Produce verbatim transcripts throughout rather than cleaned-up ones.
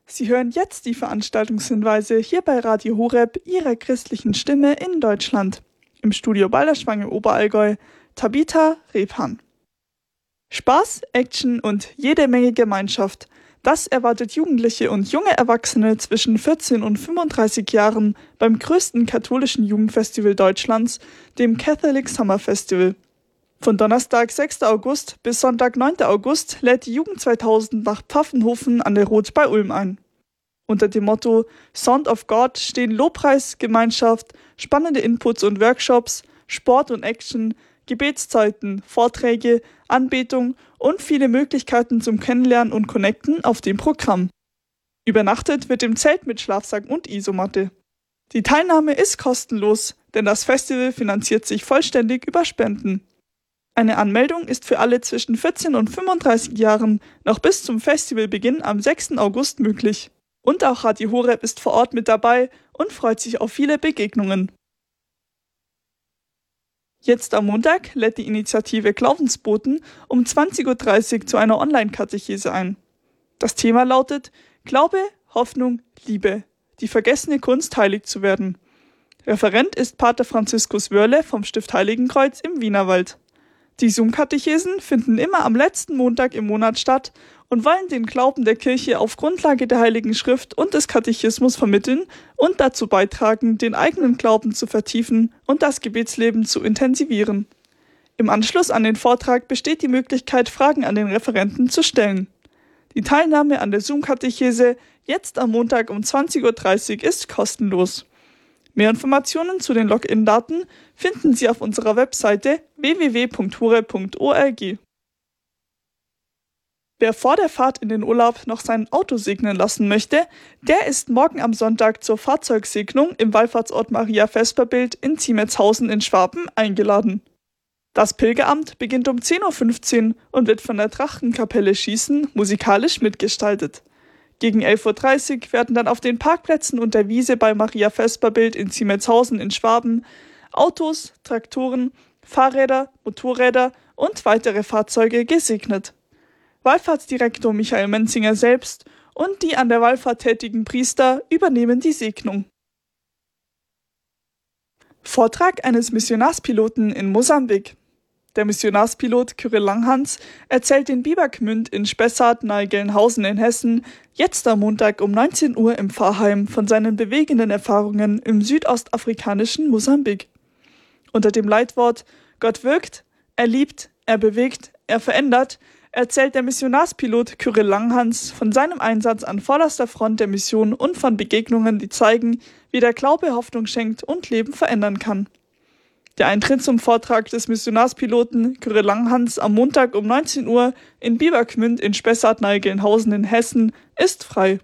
Sie hören jetzt die Veranstaltungshinweise hier bei Radio Horeb, Ihrer christlichen Stimme in Deutschland. Im Studio Balderschwang im Oberallgäu, Tabitha Rebhan. Spaß, Action und jede Menge Gemeinschaft. Das erwartet Jugendliche und junge Erwachsene zwischen vierzehn und fünfunddreißig Jahren beim größten katholischen Jugendfestival Deutschlands, dem Catholic Summer Festival. Von Donnerstag, sechster August bis Sonntag, neunter August lädt die Jugend zweitausend nach Pfaffenhofen an der Roth bei Ulm ein. Unter dem Motto Sound of God stehen Lobpreis, Gemeinschaft, spannende Inputs und Workshops, Sport und Action, Gebetszeiten, Vorträge, Anbetung und viele Möglichkeiten zum Kennenlernen und Connecten auf dem Programm. Übernachtet wird im Zelt mit Schlafsack und Isomatte. Die Teilnahme ist kostenlos, denn das Festival finanziert sich vollständig über Spenden. Eine Anmeldung ist für alle zwischen vierzehn und fünfunddreißig Jahren noch bis zum Festivalbeginn am sechsten August möglich. Und auch Radio Horeb ist vor Ort mit dabei und freut sich auf viele Begegnungen. Jetzt am Montag lädt die Initiative Glaubensboten um zwanzig Uhr dreißig zu einer Online-Katechese ein. Das Thema lautet Glaube, Hoffnung, Liebe, die vergessene Kunst heilig zu werden. Referent ist Pater Franziskus Wörle vom Stift Heiligenkreuz im Wienerwald. Die Zoom-Katechesen finden immer am letzten Montag im Monat statt und wollen den Glauben der Kirche auf Grundlage der Heiligen Schrift und des Katechismus vermitteln und dazu beitragen, den eigenen Glauben zu vertiefen und das Gebetsleben zu intensivieren. Im Anschluss an den Vortrag besteht die Möglichkeit, Fragen an den Referenten zu stellen. Die Teilnahme an der Zoom-Katechese jetzt am Montag um zwanzig Uhr dreißig ist kostenlos. Mehr Informationen zu den Login-Daten finden Sie auf unserer Webseite w w w punkt horeb punkt org. Wer vor der Fahrt in den Urlaub noch sein Auto segnen lassen möchte, der ist morgen am Sonntag zur Fahrzeugsegnung im Wallfahrtsort Maria Vesperbild in Ziemetshausen in Schwaben eingeladen. Das Pilgeramt beginnt um zehn Uhr fünfzehn und wird von der Trachtenkapelle Schießen musikalisch mitgestaltet. Gegen elf Uhr dreißig werden dann auf den Parkplätzen und der Wiese bei Maria Vesperbild in Ziemetshausen in Schwaben Autos, Traktoren, Fahrräder, Motorräder und weitere Fahrzeuge gesegnet. Wallfahrtsdirektor Michael Menzinger selbst und die an der Wallfahrt tätigen Priester übernehmen die Segnung. Vortrag eines Missionarspiloten in Mosambik. Der Missionarspilot Kyrill Langhans erzählt in Biebergmünd in Spessart nahe Gelnhausen in Hessen jetzt am Montag um neunzehn Uhr im Pfarrheim von seinen bewegenden Erfahrungen im südostafrikanischen Mosambik. Unter dem Leitwort Gott wirkt, er liebt, er bewegt, er verändert, erzählt der Missionarspilot Kyrill Langhans von seinem Einsatz an vorderster Front der Mission und von Begegnungen, die zeigen, wie der Glaube Hoffnung schenkt und Leben verändern kann. Der Eintritt zum Vortrag des Missionarspiloten Kyrill Langhans am Montag um neunzehn Uhr in Biebergmünd in Spessart nahe Gelnhausen in Hessen ist frei.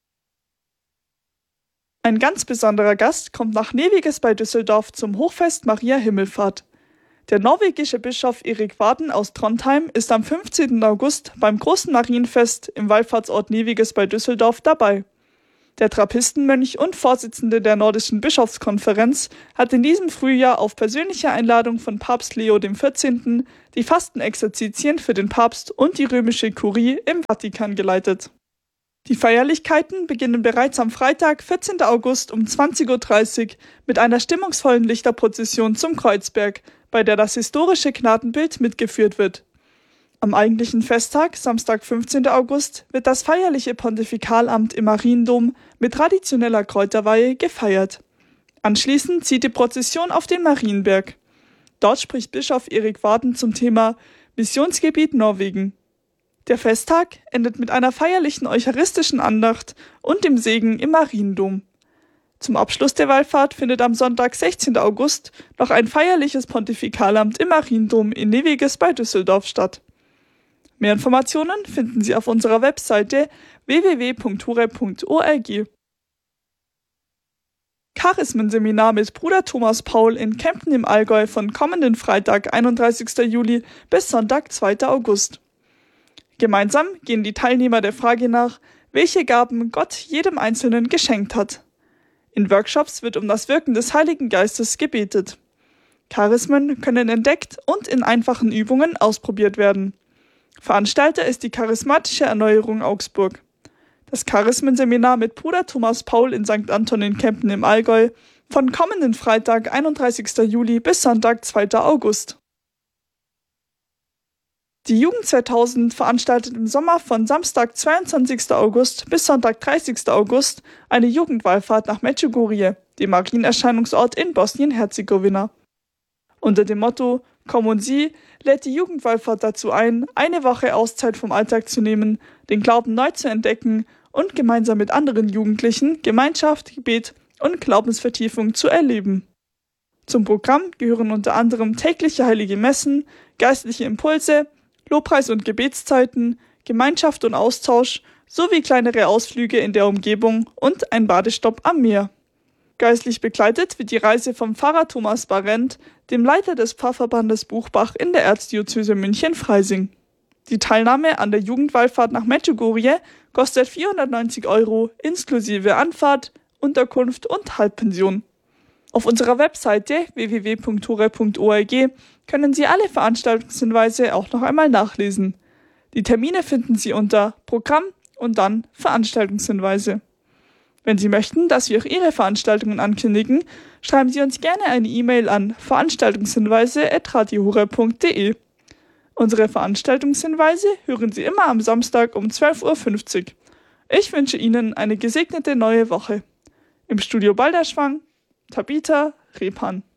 Ein ganz besonderer Gast kommt nach Neviges bei Düsseldorf zum Hochfest Maria Himmelfahrt. Der norwegische Bischof Erik Varden aus Trondheim ist am fünfzehnten August beim großen Marienfest im Wallfahrtsort Neviges bei Düsseldorf dabei. Der Trappistenmönch und Vorsitzende der Nordischen Bischofskonferenz hat in diesem Frühjahr auf persönliche Einladung von Papst Leo der vierzehnte. die Fastenexerzitien für den Papst und die römische Kurie im Vatikan geleitet. Die Feierlichkeiten beginnen bereits am Freitag, vierzehnten August um zwanzig Uhr dreißig mit einer stimmungsvollen Lichterprozession zum Kreuzberg, bei der das historische Gnadenbild mitgeführt wird. Am eigentlichen Festtag, Samstag, fünfzehnten August, wird das feierliche Pontifikalamt im Mariendom mit traditioneller Kräuterweihe gefeiert. Anschließend zieht die Prozession auf den Marienberg. Dort spricht Bischof Erik Varden zum Thema Missionsgebiet Norwegen. Der Festtag endet mit einer feierlichen eucharistischen Andacht und dem Segen im Mariendom. Zum Abschluss der Wallfahrt findet am Sonntag, sechzehnten August, noch ein feierliches Pontifikalamt im Mariendom in Neviges bei Düsseldorf statt. Mehr Informationen finden Sie auf unserer Webseite w w w punkt horeb punkt org. Charismenseminar mit Bruder Thomas Paul in Kempten im Allgäu von kommenden Freitag, einunddreißigsten Juli bis Sonntag, zweiten August. Gemeinsam gehen die Teilnehmer der Frage nach, welche Gaben Gott jedem Einzelnen geschenkt hat. In Workshops wird um das Wirken des Heiligen Geistes gebetet. Charismen können entdeckt und in einfachen Übungen ausprobiert werden. Veranstalter ist die Charismatische Erneuerung Augsburg. das Charismenseminar mit Bruder Thomas Paul in Sankt Anton in Kempen im Allgäu, von kommenden Freitag, einunddreißigster Juli bis Sonntag, zweiter August. Die Jugend zweitausend veranstaltet im Sommer von Samstag, zweiundzwanzigster August bis Sonntag, dreißigster August eine Jugendwallfahrt nach Medjugorje, dem Marienerscheinungsort in Bosnien-Herzegowina. Unter dem Motto „Komm und sieh" lädt die Jugendwallfahrt dazu ein, eine Woche Auszeit vom Alltag zu nehmen, den Glauben neu zu entdecken und gemeinsam mit anderen Jugendlichen Gemeinschaft, Gebet und Glaubensvertiefung zu erleben. Zum Programm gehören unter anderem tägliche heilige Messen, geistliche Impulse, Lobpreis- und Gebetszeiten, Gemeinschaft und Austausch sowie kleinere Ausflüge in der Umgebung und ein Badestopp am Meer. Geistlich begleitet wird die Reise vom Pfarrer Thomas Barent, dem Leiter des Pfarrverbandes Buchbach in der Erzdiözese München-Freising. Die Teilnahme an der Jugendwallfahrt nach Medjugorje kostet vierhundertneunzig Euro inklusive Anfahrt, Unterkunft und Halbpension. Auf unserer Webseite w w w punkt hure punkt org können Sie alle Veranstaltungshinweise auch noch einmal nachlesen. Die Termine finden Sie unter Programm und dann Veranstaltungshinweise. Wenn Sie möchten, dass wir auch Ihre Veranstaltungen ankündigen, schreiben Sie uns gerne eine E-Mail an veranstaltungshinweise at radio hure punkt de. Unsere Veranstaltungshinweise hören Sie immer am Samstag um zwölf Uhr fünfzig. Ich wünsche Ihnen eine gesegnete neue Woche. Im Studio Balderschwang, Tabitha Repan.